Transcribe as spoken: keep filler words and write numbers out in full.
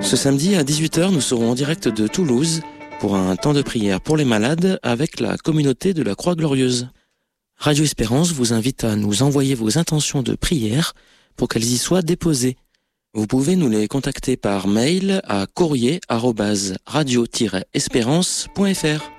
Ce samedi à dix-huit heures, nous serons en direct de Toulouse pour un temps de prière pour les malades avec la communauté de la Croix-Glorieuse. Radio Espérance vous invite à nous envoyer vos intentions de prière pour qu'elles y soient déposées. Vous pouvez nous les contacter par mail à courrier arobase radio tiret espérance point f r.